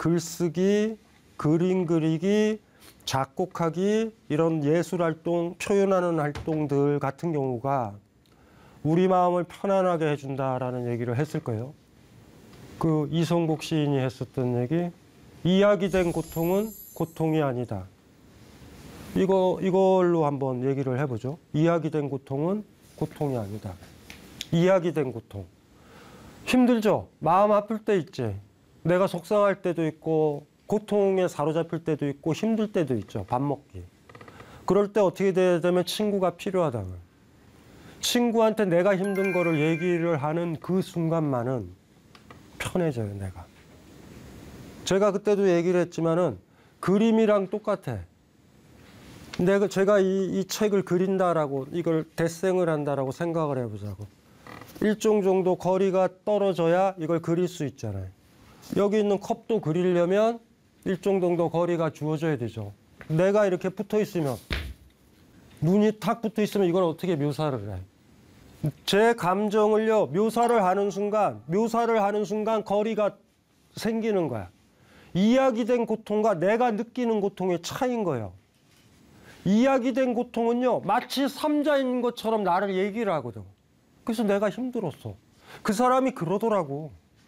글쓰기, 그림 그리기, 작곡하기 이런 예술활동, 표현하는 활동들 같은 경우가 우리 마음을 편안하게 해준다라는 얘기를 했을 거예요. 그 이성복 시인이 했었던 얘기, 이야기된 고통은 고통이 아니다. 이걸로 한번 얘기를 해보죠. 이야기된 고통은 고통이 아니다. 이야기된 고통. 힘들죠? 마음 아플 때 있지. 내가 속상할 때도 있고 고통에 사로잡힐 때도 있고 힘들 때도 있죠. 밥 먹기. 그럴 때 어떻게 돼야 되면 친구가 필요하다. 친구한테 내가 힘든 거를 얘기를 하는 그 순간만은 편해져요, 내가. 제가 그때도 얘기를 했지만은 그림이랑 똑같아. 제가 이 책을 그린다라고, 이걸 데생을 한다라고 생각을 해보자고. 일정 정도 거리가 떨어져야 이걸 그릴 수 있잖아요. 여기 있는 컵도 그리려면 일정 정도 거리가 주어져야 되죠. 내가 이렇게 붙어 있으면, 눈이 탁 붙어 있으면 이걸 어떻게 묘사를 해? 제 감정을요, 묘사를 하는 순간 거리가 생기는 거야. 이야기된 고통과 내가 느끼는 고통의 차이인 거예요. 이야기된 고통은요, 마치 삼자인 것처럼 나를 얘기를 하거든. 그래서 내가 힘들었어. 그 사람이 그러더라고.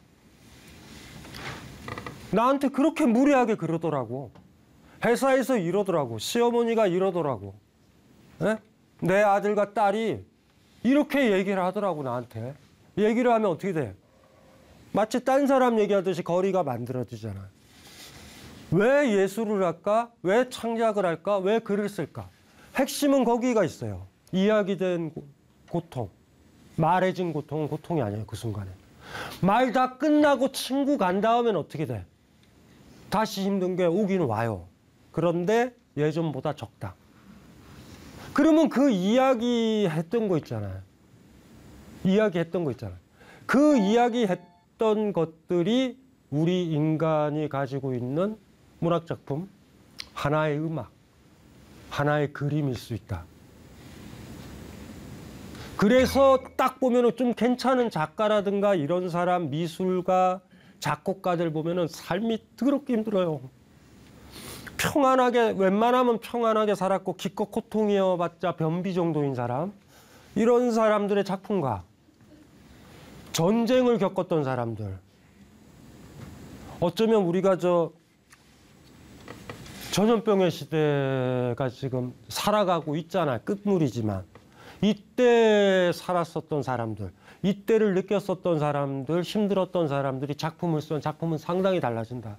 나한테 그렇게 무례하게 그러더라고. 회사에서 이러더라고. 시어머니가 이러더라고. 네? 내 아들과 딸이 이렇게 얘기를 하더라고, 나한테. 얘기를 하면 어떻게 돼? 마치 딴 사람 얘기하듯이 거리가 만들어지잖아. 왜 예술을 할까? 왜 창작을 할까? 왜 글을 쓸까? 핵심은 거기가 있어요. 이야기된 고통. 말해진 고통은 고통이 아니에요, 그 순간에. 말 다 끝나고 친구 간 다음엔 어떻게 돼? 다시 힘든 게 오긴 와요. 그런데 예전보다 적다. 그러면 그 이야기했던 거 있잖아요. 이야기했던 거 있잖아요. 그 이야기했던 것들이 우리 인간이 가지고 있는 문학작품, 하나의 음악, 하나의 그림일 수 있다. 그래서 딱 보면은 좀 괜찮은 작가라든가 이런 사람, 미술가, 작곡가들 보면은 삶이 더럽게 힘들어요. 평안하게, 웬만하면 평안하게 살았고 기껏 고통이어봤자 변비 정도인 사람, 이런 사람들의 작품과 전쟁을 겪었던 사람들, 어쩌면 우리가 전염병의 시대가 지금 살아가고 있잖아요. 끝물이지만 이때 살았었던 사람들, 이때를 느꼈었던 사람들, 힘들었던 사람들이 작품을 쓴 작품은 상당히 달라진다.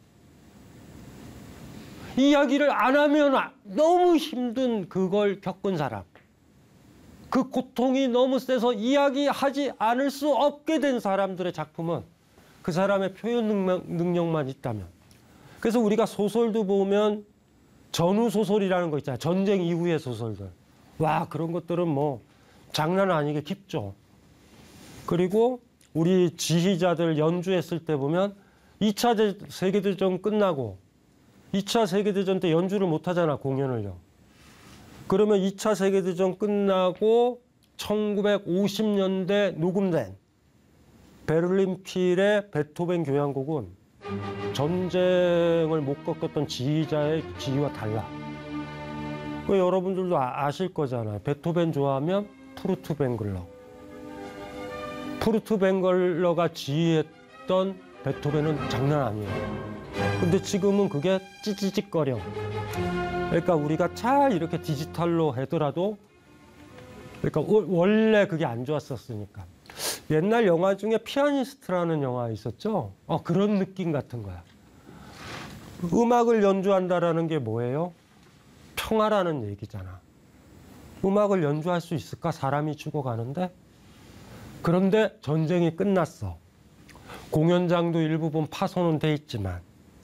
이야기를 안 하면 너무 힘든 그걸 겪은 사람, 그 고통이 너무 세서 이야기하지 않을 수 없게 된 사람들의 작품은 그 사람의 표현 능력만 있다면. 그래서 우리가 소설도 보면 전후 소설이라는 거 있잖아요. 전쟁 이후의 소설들. 와, 그런 것들은 뭐 장난 아니게 깊죠. 그리고 우리 지휘자들 연주했을 때 보면 2차 세계대전 끝나고 2차 세계대전 때 연주를 못 하잖아, 공연을요. 그러면 2차 세계대전 끝나고 1950년대 녹음된 베를린 필의 베토벤 교향곡은 전쟁을 못 겪었던 지휘자의 지휘와 달라. 여러분들도 아실 거잖아요. 베토벤 좋아하면 푸르트뱅글러. 푸르트뱅글러가 지휘했던 베토벤은 장난 아니에요. 근데 지금은 그게 찌찌직거려. 그러니까 우리가 잘 이렇게 디지털로 하더라도, 그러니까 원래 그게 안 좋았었으니까. 옛날 영화 중에 피아니스트라는 영화 있었죠? 그런 느낌 같은 거야. 음악을 연주한다라는 게 뭐예요? 평화라는 얘기잖아. 음악을 연주할 수 있을까? 사람이 죽어가는데? 그런데 전쟁이 끝났어. 공연장도 일부분 파손은 돼 있지만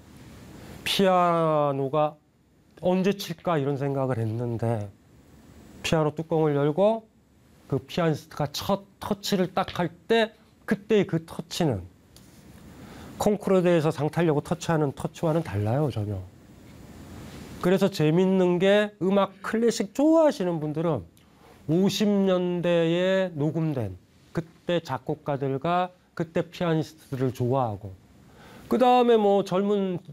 피아노가 언제 칠까 이런 생각을 했는데 피아노 뚜껑을 열고 그 피아니스트가 첫 터치를 딱 할 때 그때의 그 터치는 콩쿠르드에서 상 타려고 터치하는 터치와는 달라요, 전혀. 그래서 재밌는 게 음악 클래식 좋아하시는 분들은 50년대에 녹음된 그때 작곡가들과 그때 피아니스트들을 좋아하고, 그 다음에 뭐 젊은